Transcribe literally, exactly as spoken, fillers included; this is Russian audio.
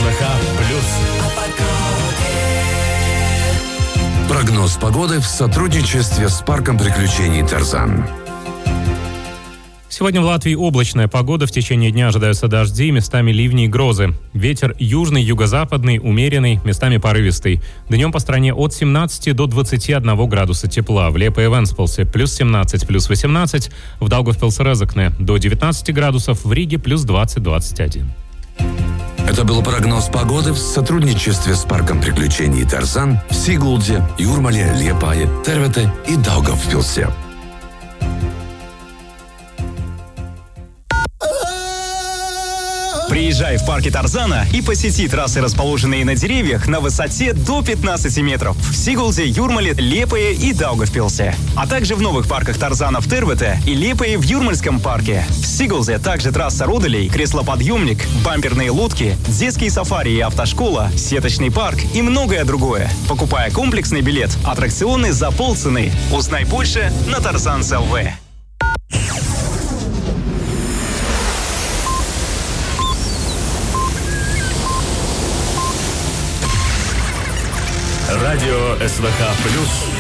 СВХ плюс. Прогноз погоды в сотрудничестве с парком приключений «Тарзан». Сегодня в Латвии облачная погода. В течение дня ожидаются дожди, местами ливни и грозы. Ветер южный, юго-западный, умеренный, местами порывистый. Днем по стране от семнадцати до двадцати одного градуса тепла. В Лепе и Венспилсе плюс семнадцать, плюс восемнадцать. В Даугавпилсе-Резекне до девятнадцати градусов. В Риге плюс двадцать, двадцать один. Это был прогноз погоды в сотрудничестве с парком приключений «Тарзан» в Сигулде, Юрмале, Лиепае, Тервете и Даугавпилсе. Приезжай в парке Тарзана и посети трассы, расположенные на деревьях на высоте до пятнадцати метров в Сигулде, Юрмале, Лепее и Даугавпилсе. А также в новых парках Тарзана в Тервете и Лепее в Юрмальском парке. В Сигулде также трасса Руделей, креслоподъемник, бамперные лодки, детские сафари и автошкола, сеточный парк и многое другое. Покупая комплексный билет, аттракционы за полцены. Узнай больше на Тарзан точка эл ви. Радио СВХ плюс.